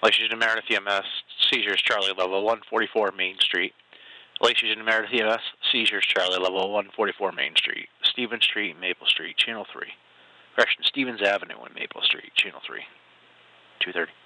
Lexington Meredith EMS, seizures Charlie level 144 Main Street. Lexington Meredith EMS, seizures Charlie level 144 Main Street. Stevens Street, Maple Street, Channel 3. Correction, Stevens Avenue and Maple Street, Channel 3. 2:30.